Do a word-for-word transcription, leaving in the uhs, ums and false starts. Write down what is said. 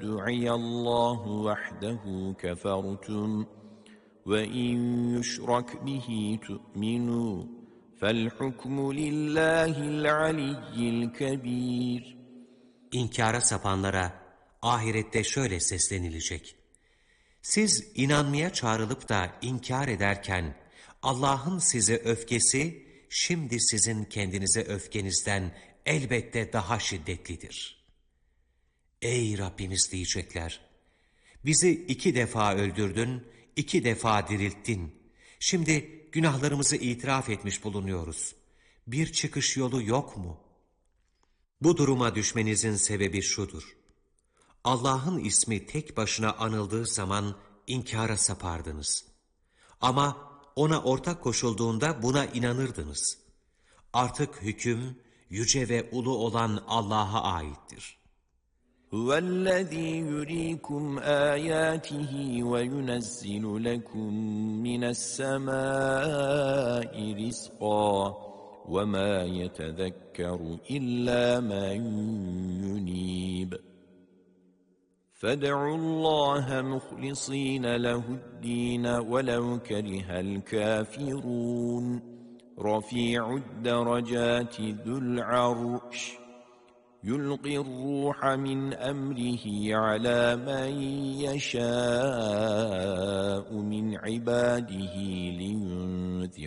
دُعِيَ اللّٰهُ وَحْدَهُ كَفَرْتُمْ وَاِنْ يُشْرَكْ بِهِ تُؤْمِنُوا فَالْحُكْمُ لِلّٰهِ الْعَلِيِّ الْكَبِيرِ. İnkara sapanlara ahirette şöyle seslenilecek: Siz inanmaya çağrılıp da inkar ederken Allah'ın size öfkesi şimdi sizin kendinize öfkenizden elbette daha şiddetlidir. Ey Rabbimiz diyecekler, bizi iki defa öldürdün, iki defa dirilttin. Şimdi günahlarımızı itiraf etmiş bulunuyoruz. Bir çıkış yolu yok mu? Bu duruma düşmenizin sebebi şudur: Allah'ın ismi tek başına anıldığı zaman inkara sapardınız. Ama ona ortak koşulduğunda buna inanırdınız. Artık hüküm yüce ve ulu olan Allah'a aittir. هُوَالَّذ۪ي يُر۪يكُمْ آيَاتِهِ وَيُنَزِّلُ لَكُمْ مِنَ السَّمَاءِ رِزْقًا وَمَا يَتَذَكَّرُ إِلَّا مَنْ يُنِيبُ فَادْعُوا اللّٰهَ مُخْلِصِينَ لَهُ الدِّينَ وَلَوْ كَرِهَ الْكَافِرُونَ رَفِيعُ الدَّرَجَاتِ ذُو الْعَرْشِ يُلْقِي الرُّوحَ مِنْ أَمْرِهِ عَلَى مَنْ يَشَاءُ مِنْ عِبَادِهِ لِيُنْذِرَ